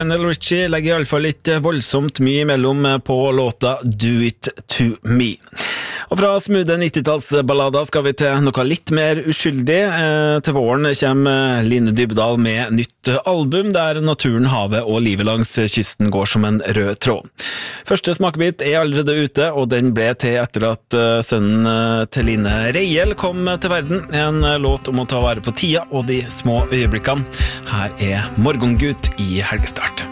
Lionel Richie legger I alle fall litt voldsomt mye imellom på låta Do It To Me. Og fra smoothe 90-tallsballader skal vi til noe litt mer uskyldig. Til våren kommer Line Dybdahl med nytt album, der naturen, havet og livet langs kysten går som en rød tråd. Første smakebit allerede ute, og den ble til etter at sønnen til Line Reiel kom til verden. En låt om å ta vare på tida og de små øyeblikkene. Her Morgengutt I helgestart.